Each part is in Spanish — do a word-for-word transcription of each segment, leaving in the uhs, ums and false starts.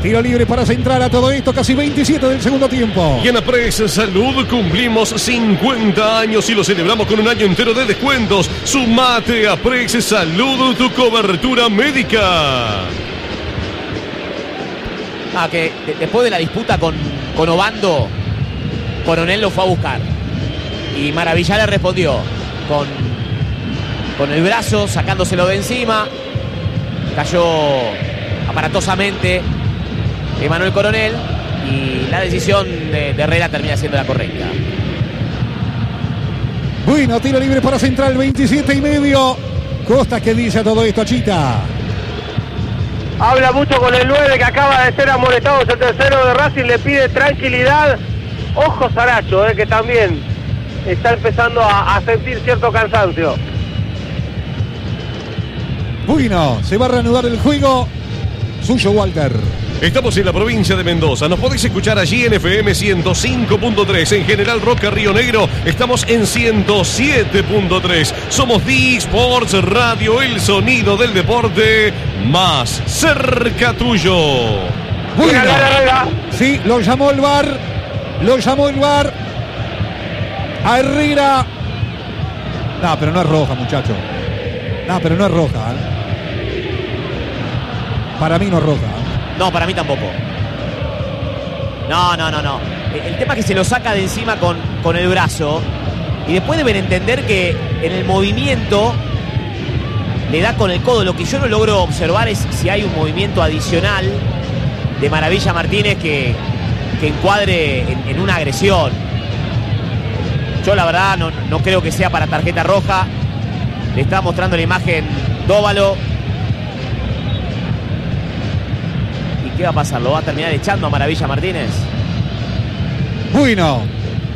Tiro libre para Central a todo esto, casi veintisiete del segundo tiempo. Y en Apres Salud cumplimos cincuenta años y lo celebramos con un año entero de descuentos. Sumate a Apres Salud, tu cobertura médica. Ah, que de, después de la disputa con, con Obando, Coronel lo fue a buscar. Y Maravilla le respondió con, con el brazo, sacándoselo de encima. Cayó aparatosamente Emanuel Coronel y la decisión de, de Herrera termina siendo la correcta. Bueno, tiro libre para Central, veintisiete y medio. Costa, ¿qué dice a todo esto, Chita? Habla mucho con el nueve que acaba de ser amonestado el tercero de Racing, le pide tranquilidad. Ojo Saracho, eh, que también está empezando a, a sentir cierto cansancio. Bueno, se va a reanudar el juego. Suyo, Walter. Estamos en la provincia de Mendoza. Nos podéis escuchar allí en F M ciento cinco punto tres. En General Roca, Río Negro, estamos en ciento siete punto tres. Somos D Sports Radio, el sonido del deporte más cerca tuyo. Bueno, sí, lo llamó el V A R. Lo llamó el V A R. A Herrera. No, pero no es roja, muchacho. No, pero no es roja. ¿eh? Para mí no es roja. ¿eh? No, para mí tampoco. No, no, no, no. El tema es que se lo saca de encima con, con el brazo. Y después deben entender que en el movimiento le da con el codo. Lo que yo no logro observar es si hay un movimiento adicional de Maravilla Martínez que, que encuadre en, en una agresión. Yo la verdad no, no creo que sea para tarjeta roja. Le está mostrando la imagen Dóvalo. ¿Qué va a pasar? ¿Lo va a terminar echando a Maravilla Martínez? Bueno.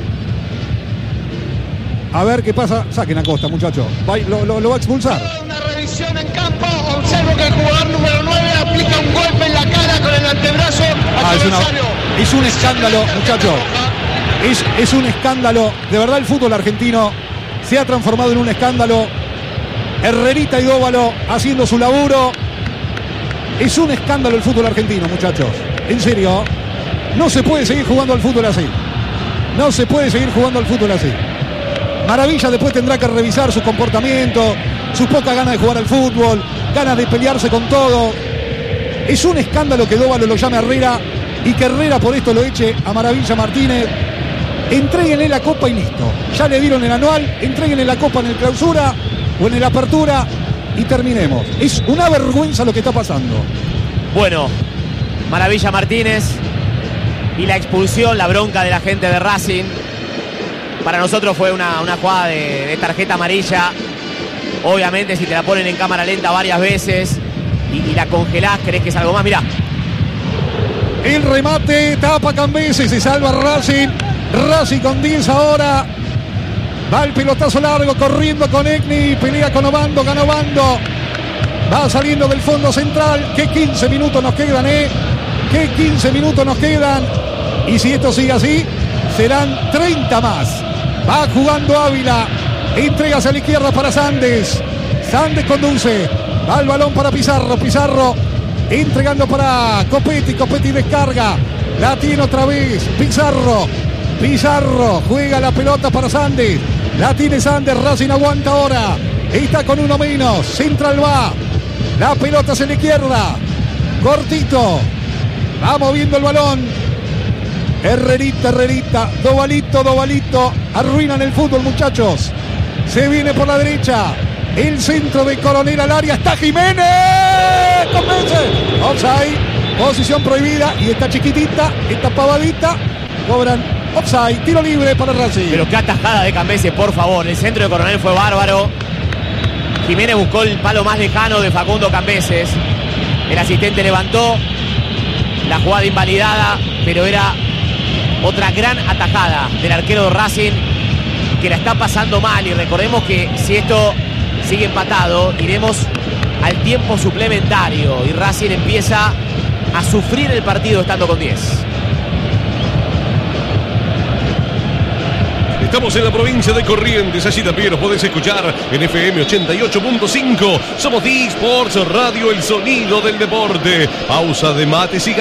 A ver qué pasa. Saquen a Costa, muchacho. Va, lo, lo, lo va a expulsar. Una revisión en campo. Observo que el jugador número nueve aplica un golpe en la cara con el antebrazo. Ah, es, una, es un escándalo, muchacho. Es, es un escándalo. De verdad el fútbol argentino se ha transformado en un escándalo. Herrerita y Dóvalo haciendo su laburo. Es un escándalo el fútbol argentino, muchachos. En serio, no se puede seguir jugando al fútbol así. No se puede seguir jugando al fútbol así. Maravilla después tendrá que revisar su comportamiento, sus pocas ganas de jugar al fútbol, ganas de pelearse con todo. Es un escándalo que Dóvalo lo llame a Herrera y que Herrera por esto lo eche a Maravilla Martínez. Entréguenle la copa y listo. Ya le dieron el anual, entréguenle la copa en el clausura o en el apertura. Y terminemos. Es una vergüenza lo que está pasando. Bueno, Maravilla Martínez y la expulsión, la bronca de la gente de Racing. Para nosotros fue una, una jugada de, de tarjeta amarilla. Obviamente si te la ponen en cámara lenta varias veces y, y la congelás, crees que es algo más. Mirá. El remate, tapa Cambese, se salva Racing. Racing con diez ahora. Va el pelotazo largo, corriendo con Egni, pelea con Obando, gana Obando. Va saliendo del fondo central. ¿Qué quince minutos nos quedan, eh? ¿Qué quince minutos nos quedan? Y si esto sigue así, serán treinta más. Va jugando Ávila. Entrega hacia la izquierda para Sandes. Sandes conduce. Va el balón para Pizarro. Pizarro entregando para Copetti. Copetti descarga. La tiene otra vez. Pizarro. Pizarro juega la pelota para Sandes. La tiene Sandes, Racing aguanta ahora. Está con uno menos. Central va. La pelota hacia la izquierda. Cortito. Va moviendo el balón. Herrerita, Herrerita. Dovalito, Dovalito. Arruinan el fútbol, muchachos. Se viene por la derecha. El centro de Coronel al área. Está Jiménez. Convence. Offside. Posición prohibida. Y esta chiquitita, esta pavadita. Cobran. Offside, tiro libre para Racing. Pero qué atajada de Cambese, por favor. El centro de Coronel fue bárbaro. Jiménez buscó el palo más lejano de Facundo Cambeses. El asistente levantó. La jugada invalidada, pero era otra gran atajada del arquero de Racing, que la está pasando mal. Y recordemos que si esto sigue empatado, iremos al tiempo suplementario. Y Racing empieza a sufrir el partido estando con diez. Estamos en la provincia de Corrientes, allí también nos podés escuchar en F M ochenta y ocho punto cinco. Somos D Sports Radio, el sonido del deporte. Pausa de mates y